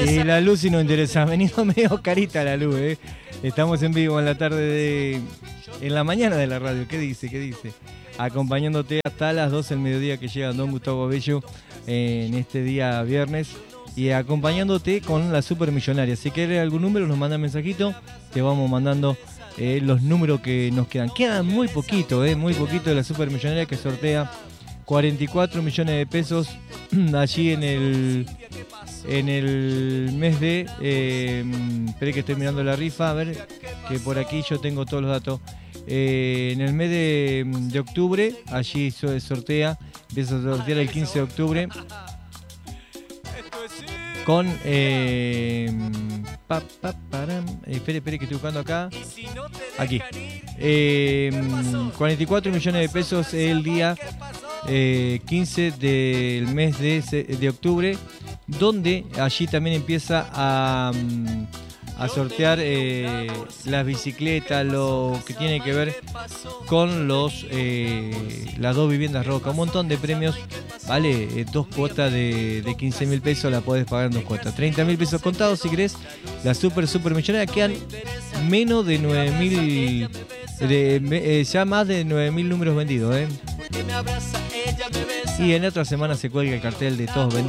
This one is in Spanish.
Y la luz sí nos interesa. Ha venido medio carita la luz, ¿eh? Estamos en vivo en la tarde en la mañana de la radio. ¿Qué dice? Acompañándote hasta las 12 del mediodía que llega Don Gustavo Bello en este día viernes. Y acompañándote con la Supermillonaria. Si querés algún número, nos manda mensajito. Te vamos mandando los números que nos quedan. Quedan muy poquito de la Supermillonaria que sortea 44 millones de pesos allí en el mes de... espere que estoy mirando la rifa, a ver, que por aquí yo tengo todos los datos. En el mes de octubre, allí sortea, empieza a sortear el 15 de octubre con... espere que estoy buscando acá. Aquí. 44 millones de pesos el día 15 del mes de octubre, donde allí también empieza a sortear las bicicletas, lo que tiene que ver con las dos viviendas Roca, un montón de premios, vale, 2 cuotas de 15.000 pesos, la podés pagar en 2 cuotas, 30.000 pesos contados si querés, la Supermillonaria. Quedan menos de 9.000, ya más de 9.000 números vendidos, Y en la otra semana se cuelga el cartel de todos vendidos.